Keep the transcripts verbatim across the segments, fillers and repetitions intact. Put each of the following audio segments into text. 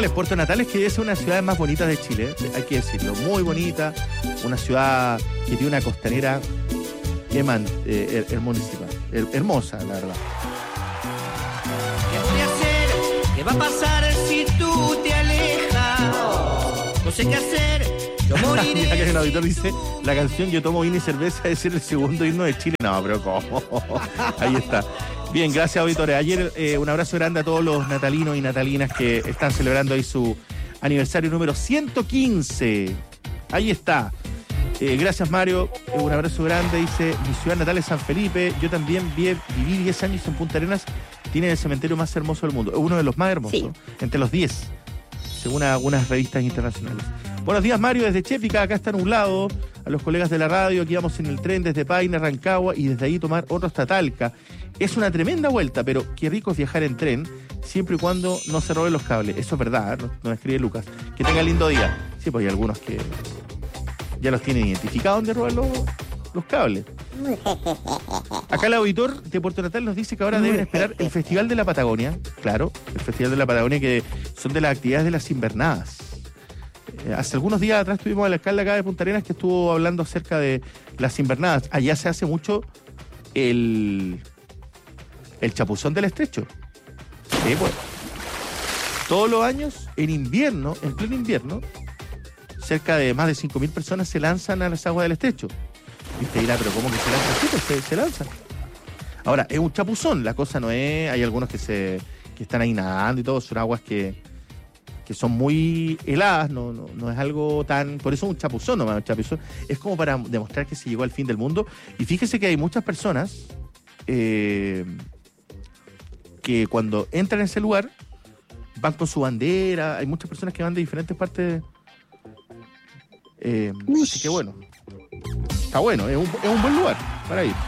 Puerto Natales, que es una de las ciudades más bonitas de Chile, hay que decirlo, muy bonita, una ciudad que tiene una costanera eman, eh, hermosísima, her, hermosa, la verdad. ¿Qué voy a hacer? ¿Qué va a pasar si tú te alejas? No sé qué hacer, yo moriré. Mira que el auditor dice, la canción Yo tomo vino y cerveza es el segundo himno de Chile. No, pero ¿cómo? Ahí está. Bien, gracias, auditores. Ayer eh, un abrazo grande a todos los natalinos y natalinas que están celebrando ahí su aniversario número ciento quince. Ahí está. Eh, gracias, Mario. Eh, un abrazo grande. Dice, mi ciudad natal es San Felipe. Yo también vi, viví diez años en Punta Arenas. Tiene el cementerio más hermoso del mundo. Uno de los más hermosos. Sí. Entre los diez, según algunas revistas internacionales. Buenos días, Mario, desde Chépica. Acá está nublado. A los colegas de la radio, aquí vamos en el tren desde Paine, Rancagua, y desde ahí tomar otro hasta Talca. Es una tremenda vuelta, pero qué rico es viajar en tren, siempre y cuando no se roben los cables. Eso es verdad, ¿no? Nos escribe Lucas. Que tenga lindo día. Sí, pues hay algunos que ya los tienen identificados donde roban los, los cables. Acá el auditor de Puerto Natal nos dice que ahora deben esperar el Festival de la Patagonia. Claro, el Festival de la Patagonia, que son de las actividades de las invernadas. Eh, hace algunos días atrás tuvimos al alcalde acá de Punta Arenas que estuvo hablando acerca de las invernadas. Allá se hace mucho el, el chapuzón del estrecho. Sí, pues. Todos los años, en invierno, en pleno invierno, cerca de más de cinco mil personas se lanzan a las aguas del estrecho. Y usted dirá, pero ¿cómo que se lanzan? Sí, pues se, se lanzan. Ahora, es un chapuzón, la cosa no es... Hay algunos que se que están ahí nadando y todo, son aguas que, que son muy heladas, no, no, no es algo tan... Por eso es un chapuzón nomás, un chapuzón. Es como para demostrar que se llegó al fin del mundo. Y fíjese que hay muchas personas eh, que cuando entran en ese lugar van con su bandera. Hay muchas personas que van de diferentes partes. Eh, así que bueno, está bueno, es un, es un buen lugar para ir.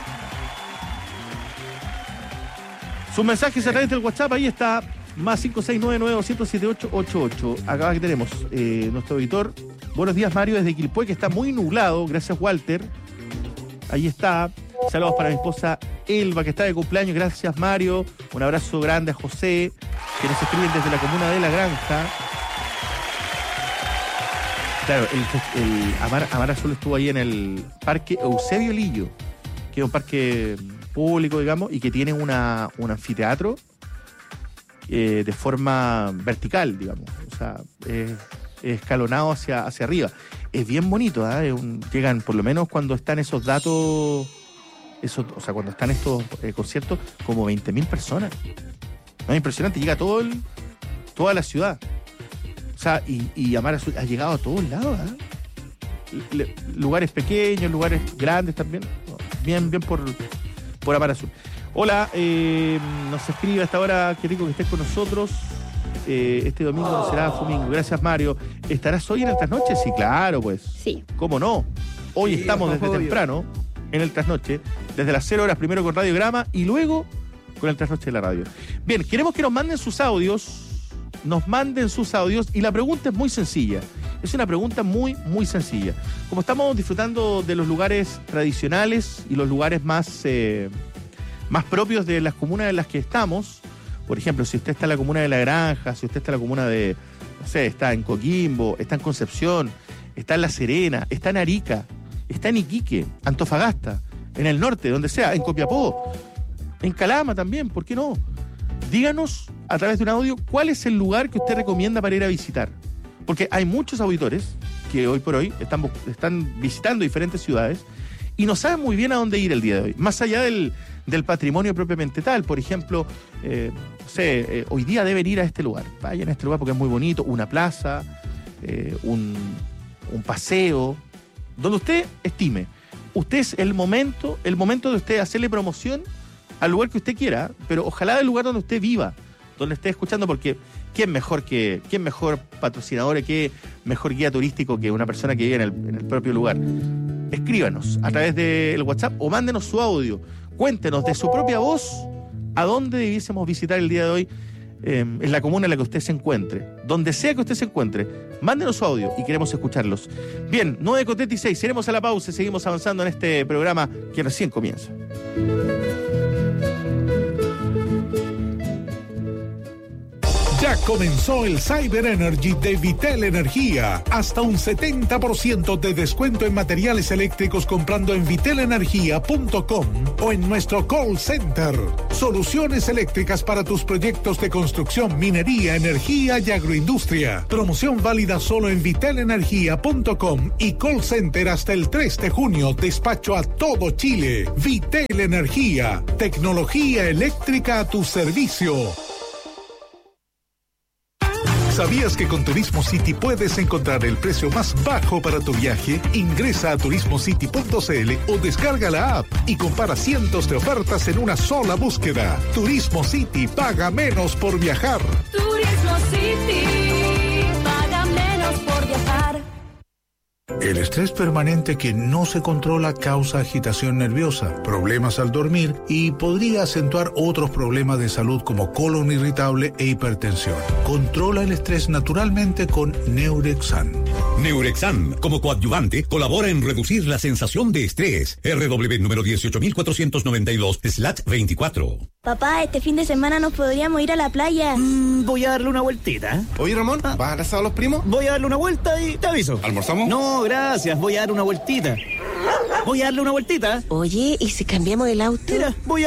Sus mensajes a través del WhatsApp, ahí está, más cinco seis nueve nueve dos cero siete ocho ocho ocho. Acá que tenemos eh, nuestro editor. Buenos días, Mario, desde Quilpué, que está muy nublado. Gracias, Walter. Ahí está. Saludos para mi esposa Elba, que está de cumpleaños. Gracias, Mario. Un abrazo grande a José, que nos escriben desde la comuna de La Granja. Claro, el, el Amar, Amar Azul estuvo ahí en el Parque Eusebio Lillo, que es un parque público, digamos, y que tiene una, un anfiteatro eh, de forma vertical, digamos. O sea, eh, escalonado hacia, hacia arriba. Es bien bonito, ¿eh? Es un, llegan, por lo menos cuando están esos datos, esos, o sea, cuando están estos eh, conciertos, como veinte mil personas. No, es impresionante, llega todo el, toda la ciudad. O sea, y, y Amar Azul ha llegado a todos lados, ¿eh? Le, lugares pequeños, lugares grandes también. Bien, bien por, por Amar Azul. Hola, eh, nos escribe hasta ahora, qué rico que estés con nosotros. Eh, este domingo no será domingo. Gracias, Mario. ¿Estarás hoy en el Trasnoche? Sí, claro, pues. Sí. ¿Cómo no? Hoy sí, estamos desde obvio. temprano en el Trasnoche, desde las cero horas, primero con Radiograma y luego con el Trasnoche de la radio. Bien, queremos que nos manden sus audios. Nos manden sus audios y la pregunta es muy sencilla. Es una pregunta muy, muy sencilla. Como estamos disfrutando de los lugares tradicionales y los lugares más, eh, más propios de las comunas en las que estamos, por ejemplo, si usted está en la comuna de La Granja, si usted está en la comuna de, no sé, está en Coquimbo, está en Concepción, está en La Serena, está en Arica, está en Iquique, Antofagasta, en el norte, donde sea, en Copiapó, en Calama también, ¿por qué no? Díganos a través de un audio cuál es el lugar que usted recomienda para ir a visitar. Porque hay muchos auditores que hoy por hoy están, están visitando diferentes ciudades y no saben muy bien a dónde ir el día de hoy. Más allá del, del patrimonio propiamente tal. Por ejemplo, eh, no sé, eh, hoy día deben ir a este lugar. Vayan a este lugar porque es muy bonito. Una plaza, eh, un, un paseo, donde usted estime. Usted es el momento, el momento de usted hacerle promoción al lugar que usted quiera, pero ojalá del lugar donde usted viva, donde esté escuchando, porque ¿quién mejor que quién mejor patrocinador, qué mejor guía turístico que una persona que vive en el, en el propio lugar? Escríbanos a través del WhatsApp o mándenos su audio. Cuéntenos de su propia voz a dónde debiésemos visitar el día de hoy eh, en la comuna en la que usted se encuentre. Donde sea que usted se encuentre, mándenos su audio y queremos escucharlos. Bien, nueve con treinta y seis, iremos a la pausa y seguimos avanzando en este programa que recién comienza. Ya Ya comenzó el Cyber Energy de Vitel Energía. Hasta un setenta por ciento de descuento en materiales eléctricos comprando en vitel energía punto com o en nuestro call center. Soluciones eléctricas para tus proyectos de construcción, minería, energía y agroindustria. Promoción válida solo en vitel energía punto com y call center hasta el tres de junio. Despacho a todo Chile. Vitel Energía. Tecnología eléctrica a tu servicio. ¿Sabías que con Turismo City puedes encontrar el precio más bajo para tu viaje? Ingresa a turismo city punto c l o descarga la app y compara cientos de ofertas en una sola búsqueda. Turismo City, paga menos por viajar. Turismo City, paga menos por viajar. El estrés permanente que no se controla causa agitación nerviosa, problemas al dormir y podría acentuar otros problemas de salud como colon irritable e hipertensión. Controla el estrés naturalmente con Neurexan. Neurexan, como coadyuvante, colabora en reducir la sensación de estrés. R W número dieciocho mil cuatrocientos noventa y dos slash veinticuatro. Papá, este fin de semana nos podríamos ir a la playa. Mm, voy a darle una vueltita. Oye, Ramón, ¿vas a casar a los primos? Voy a darle una vuelta y te aviso. ¿Almorzamos? No, gracias. Voy a darle una vueltita. Voy a darle una vueltita. Oye, ¿y si cambiamos el auto? Mira, voy a